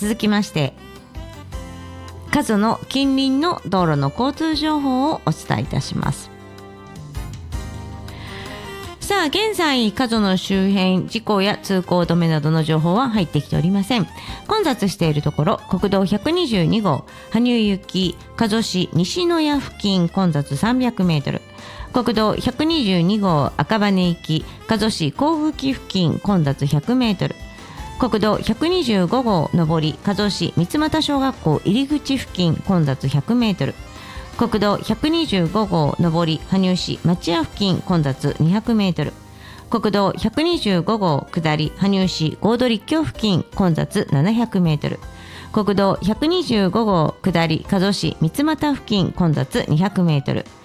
続きまして加須の近隣の道路の交通情報をお伝えいたします。さあ現在加須の周辺事故や通行止めなどの情報は入ってきておりません。混雑しているところ、国道122号羽生行き加須市西野谷付近混雑300メートル、国道122号赤羽行き加須市甲府木付近混雑100メートル、国道125号上り加須市三俣小学校入り口付近混雑100メートル、国道125号上り羽生市町屋付近混雑200メートル、国道125号下り羽生市合土立教付近混雑700メートル、国道125号下り加須市三俣付近混雑200メートル、